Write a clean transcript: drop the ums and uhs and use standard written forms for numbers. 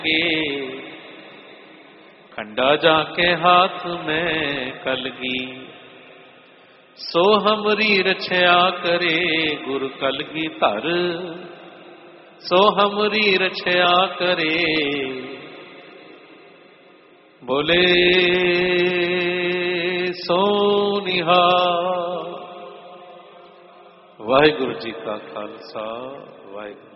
खंडा जाके हाथ में कलगी, सो हमरी रछया करे गुर कलगी धर, सो हमरी रछया करे। बोले सो निहाल। वाहिगुरु जी का खालसा, वाहिगुरु।